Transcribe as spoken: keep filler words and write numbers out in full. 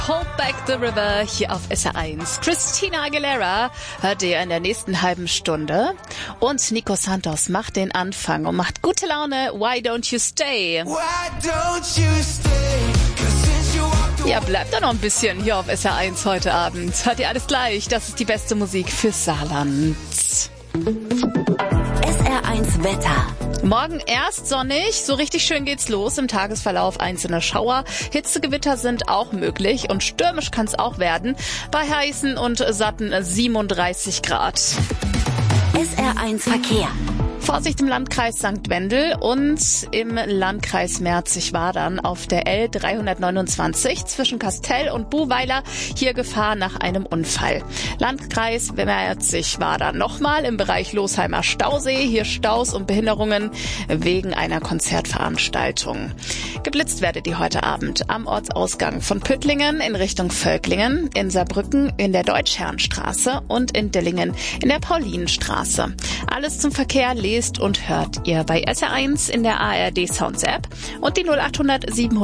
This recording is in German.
Hold Back the River hier auf S R eins. Christina Aguilera hört ihr in der nächsten halben Stunde. Und Nico Santos macht den Anfang und macht gute Laune. Why don't you stay? Why don't you stay? 'Cause since you walked away. Ja, bleibt da noch ein bisschen hier auf S R eins heute Abend. Hört ihr alles gleich. Das ist die beste Musik fürs Saarland. S R eins Wetter. Morgen erst sonnig, so richtig schön geht's los. Im Tagesverlauf einzelne Schauer. Hitzegewitter sind auch möglich und stürmisch kann's auch werden. Bei heißen und satten siebenunddreißig Grad. S R eins Verkehr. Vorsicht im Landkreis Sankt Wendel und im Landkreis Merzig-Wadern auf der L dreihundertneunundzwanzig zwischen Kastell und Buhweiler. Hier Gefahr nach einem Unfall. Landkreis Merzig-Wadern nochmal im Bereich Losheimer Stausee. Hier Staus und Behinderungen wegen einer Konzertveranstaltung. Geblitzt werdet ihr heute Abend am Ortsausgang von Püttlingen in Richtung Völklingen, in Saarbrücken in der Deutschherrenstraße und in Dillingen in der Paulinenstraße. Alles zum Verkehr lest und hört ihr bei S R eins in der A R D Sounds App und die null acht hundert sieben